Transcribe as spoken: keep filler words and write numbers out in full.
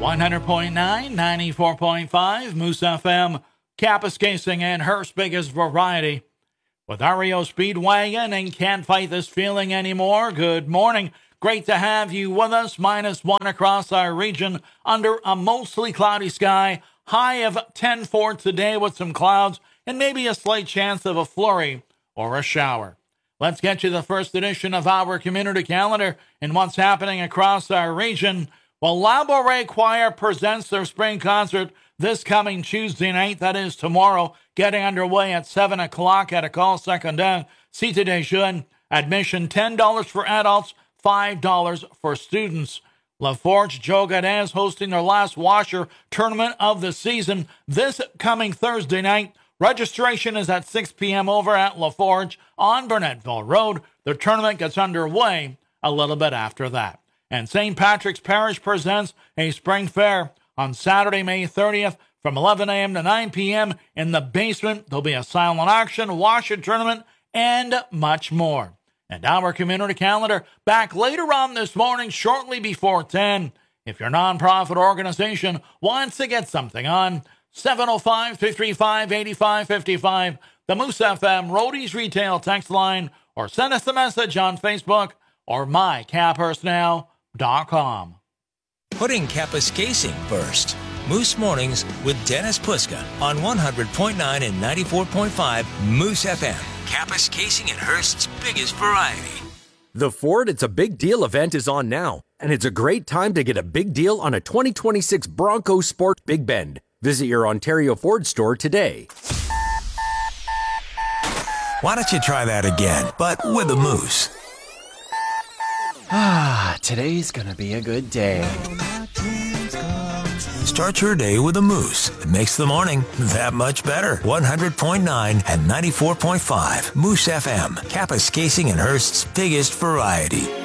one hundred point nine, ninety-four point five, Moose F M, Kapuskasing and Hearst's biggest variety. With R E O Speedwagon and Can't Fight This Feeling Anymore, good morning. Great to have you with us. Minus one across our region under a mostly cloudy sky. High of ten for today with some clouds and maybe a slight chance of a flurry or a shower. Let's get you the first edition of our community calendar and what's happening across our region. Well, La Bourrée Choir presents their spring concert this coming Tuesday night, that is tomorrow, getting underway at seven o'clock at École Secondaire Cité des Jeunes. Admission ten dollars for adults, five dollars for students. Laforge Joe Gadez hosting their last washer tournament of the season this coming Thursday night. Registration is at six p.m. over at Laforge on Burnetville Road. The tournament gets underway a little bit after that. And Saint Patrick's Parish presents a spring fair on Saturday, May thirtieth from eleven a.m. to nine p.m. in the basement. There'll be a silent auction, washer tournament, and much more. And our community calendar back later on this morning, shortly before ten. If your nonprofit organization wants to get something on, seven oh five, three three five, eight five five five, the Moose F M Roadies Retail text line, or send us a message on Facebook or my Caphurst Now dot com. Putting Kapuskasing first. Moose Mornings with Dennis Puska on one hundred point nine and ninety-four point five Moose F M. Kapuskasing and Hearst's biggest variety. The Ford It's a Big Deal event is on now, and it's a great time to get a big deal on a twenty twenty-six Bronco Sport Big Bend. Visit your Ontario Ford store today. Why don't you try that again, but with a moose? Ah, today's gonna be a good day. Start your day with a moose. It makes the morning that much better. one hundred point nine and ninety-four point five Moose F M. Kapuskasing and Hearst's biggest variety.